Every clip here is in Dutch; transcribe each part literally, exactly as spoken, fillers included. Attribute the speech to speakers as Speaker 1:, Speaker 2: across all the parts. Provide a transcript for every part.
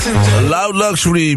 Speaker 1: Loud Luxury,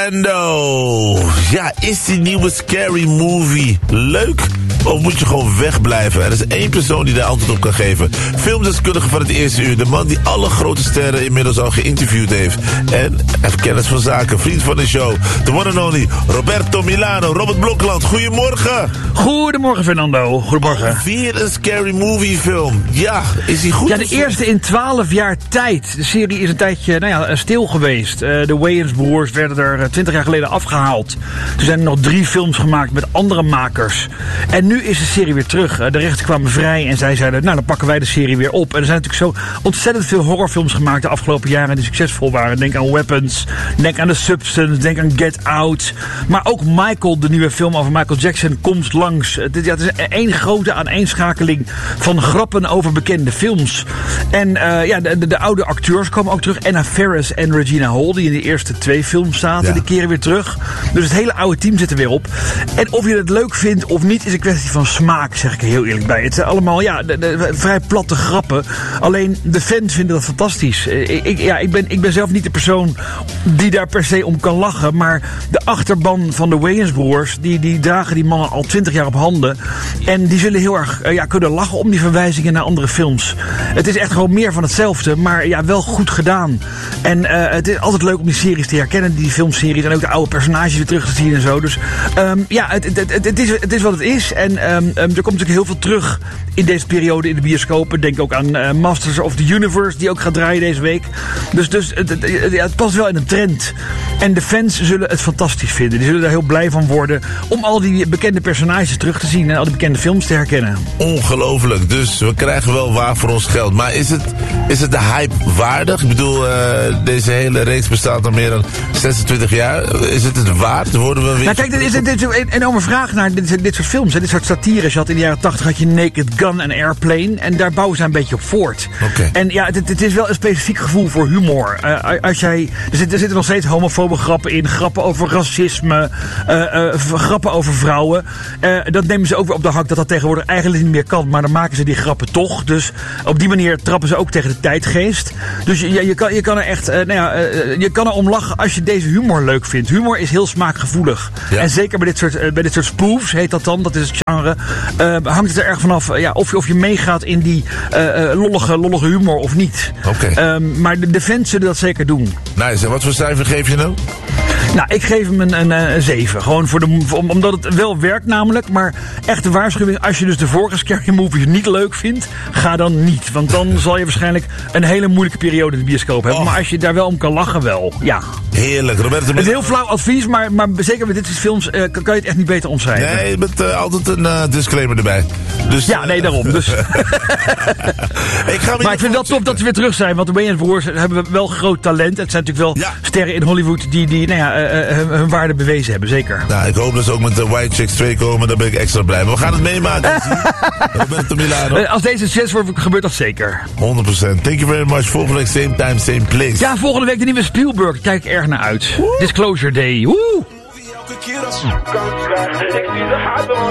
Speaker 1: Brando. Ja, is die nieuwe Scary Movie leuk? Of moet je gewoon wegblijven? Er is één persoon die daar antwoord op kan geven. Filmdeskundige van het eerste uur. De man die alle grote sterren inmiddels al geïnterviewd heeft. En heeft kennis van zaken. Vriend van de show. The one and only Roberto Milano. Robert Blokland, goedemorgen.
Speaker 2: Goedemorgen, Fernando. Goedemorgen.
Speaker 1: Weer een Scary Movie film. Ja, is die goed?
Speaker 2: Ja, de eerste in twaalf jaar tijd. De serie is een tijdje nou ja, stil geweest. Uh, de Wayans-broers werden er twintig jaar geleden afgehaald. Er zijn er nog drie films gemaakt met andere makers. En nu is de serie weer terug. Uh, de rechten kwamen vrij en zij zeiden, nou dan pakken wij de serie weer op. En er zijn natuurlijk zo ontzettend veel horrorfilms gemaakt de afgelopen jaren die succesvol waren. Denk aan Weapons, denk aan The Substance, denk aan Get Out. Maar ook Michael, de nieuwe film over Michael Jackson, komt langs. Het is, ja, het is één grote aaneenschakeling van grappen over bekende films. En uh, ja, de, de, de oude acteurs komen ook terug. Anna Faris en Regina Hall, die in de eerste twee films zaten, ja. Die keren weer terug. Dus het hele oude team zit er weer op. En of je het leuk vindt of niet, is een kwestie van smaak, zeg ik er heel eerlijk bij. Het zijn allemaal ja, de, de, vrij platte grappen. Alleen de fans vinden dat fantastisch. Ik, ik, ja, ik, ben, ik ben zelf niet de persoon die daar per se om kan lachen. Maar de achterban van de Wayans-broers, die, die dragen die mannen al twintig jaar op handen. En die zullen heel erg uh, ja, kunnen lachen om die verwijzingen naar andere films. Het is echt gewoon meer van hetzelfde, maar ja, wel goed gedaan. En uh, het is altijd leuk om die series te herkennen, die filmseries. En ook de oude personages weer terug te zien en zo. Dus um, ja, het, het, het, het, is, het is wat het is. En um, um, er komt natuurlijk heel veel terug in deze periode in de bioscopen. Denk ook aan uh, Masters of the Universe, die ook gaat draaien deze week. Dus, dus het, het, het, ja, het past wel in een trend. En de fans zullen het fantastisch vinden. Die zullen daar heel blij van worden om al die bekende personages terug te zien en al die bekende films te herkennen.
Speaker 1: Ongelooflijk. Dus we krijgen wel waar voor ons geld. Maar is het, is het de hype waardig? Ik bedoel, uh, deze hele reeks bestaat al meer dan zesentwintig jaar. Is het het waard? Worden we weer...
Speaker 2: Nou kijk, dit is, dit is een enorme vraag naar dit, dit soort films. Hè, dit soort satires. Je had in de jaren tachtig had je Naked Gun en Airplane. En daar bouwen ze een beetje op voort.
Speaker 1: Okay.
Speaker 2: En ja, het, het is wel een specifiek gevoel voor humor. Uh, als jij, er, zit, er zitten nog steeds homofobe grappen in. Grappen over racisme. Uh, uh, grappen over vrouwen. Uh, dat nemen ze ook weer op de hak dat dat tegenwoordig eigenlijk niet meer kan. Maar dan maken ze die grappen toch. Dus op die manier trappen ze ook tegen de tijdgeest. Dus je, je, kan, je kan er echt, uh, nou ja, uh, je kan er om lachen als je deze humor leuk vindt. Humor is heel smaakgevoelig. Ja. En zeker bij dit soort, uh, bij dit soort spoofs, heet dat dan, dat is het genre, uh, hangt het er erg vanaf uh, ja, of, je, of je meegaat in die uh, uh, lollige, lollige humor of niet.
Speaker 1: Okay.
Speaker 2: Um, maar de, de fans zullen dat zeker doen.
Speaker 1: Nice. En wat voor cijfer geef je nou?
Speaker 2: Nou, ik geef hem een, een, een zeven. Gewoon voor de, voor, omdat het wel werkt namelijk. Maar echt de waarschuwing, als je dus de vorige Scary Movie niet leuk vindt, ga dan niet. Want dan zal je waarschijnlijk een hele moeilijke periode in de bioscoop hebben. Oh. Maar als je daar wel om kan lachen, wel. Ja.
Speaker 1: Heerlijk. Roberto,
Speaker 2: het is een heel flauw advies, maar, maar zeker met dit soort films uh, kan, kan je het echt niet beter omschrijven.
Speaker 1: Nee, met uh, altijd een uh, disclaimer erbij. Dus,
Speaker 2: ja, nee, daarom. Dus. ik ga maar ik vind het wel top dat ze weer terug zijn. Want de Wayans-broers hebben wel groot talent. Het zijn natuurlijk wel ja. sterren in Hollywood die, die nou ja, uh, uh, hun, hun waarde bewezen hebben. Zeker.
Speaker 1: Nou, ik hoop dat ze ook met de White Chicks twee komen. Daar ben ik extra blij. Maar we gaan het meemaken. Roberto Milano.
Speaker 2: Uh, als deze succes wordt, gebeurt dat zeker.
Speaker 1: honderd procent. Thank you very much. Volgende week same time, same place.
Speaker 2: Ja, volgende week de nieuwe Spielberg. Daar kijk ik erg naar uit. Woe. Disclosure Day. Woe!